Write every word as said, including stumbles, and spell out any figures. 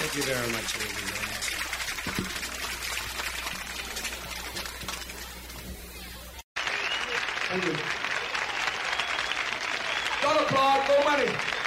Thank you very much, ladies. Thank you. Don't applaud, no money.